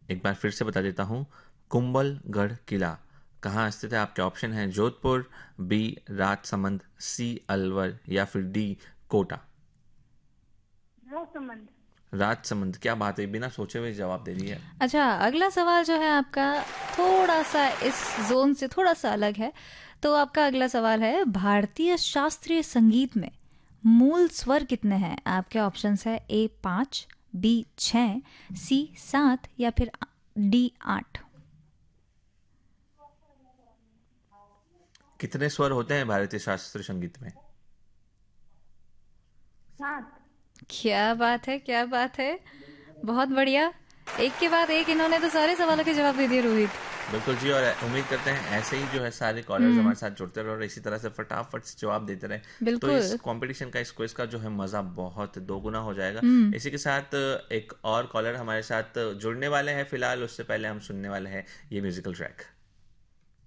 एक बार फिर से बता देता हूँ। कुंभलगढ़ किला कहाँ स्थित है? आपके ऑप्शन हैं जोधपुर, बी राजसमंद, सी अलवर या फिर डी कोटा। राजसमंद। राजसमंद, क्या बात है, बिना सोचे हुए जवाब दे रही है। अच्छा, अगला सवाल जो है आपका थोड़ा सा इस जोन से थोड़ा सा अलग है। तो आपका अगला सवाल है, भारतीय शास्त्रीय संगीत में मूल स्वर कितने हैं? आपके ऑप्शंस है ए 5, बी 6, सी 7 या फिर डी 8। कितने स्वर होते हैं भारतीय शास्त्रीय संगीत में? 7। क्या बात है, क्या बात है, बहुत बढ़िया। एक के बाद एक इन्होंने तो सारे सवालों के जवाब दे दिए रोहित। बिल्कुल जी, और उम्मीद करते हैं ऐसे ही जो है सारे कॉलर्स हम्म। हमारे साथ जुड़ते रहे और इसी तरह से फटाफट से जवाब देते रहे। तो इस बिल्कुल। कंपटीशन का, इस क्विज का जो है मज़ा बहुत दोगुना हो जाएगा। हम्म। इसी के साथ एक और कॉलर हमारे साथ जुड़ने वाले हैं फिलहाल, उससे पहले हम सुनने वाले हैं ये म्यूजिकल ट्रैक।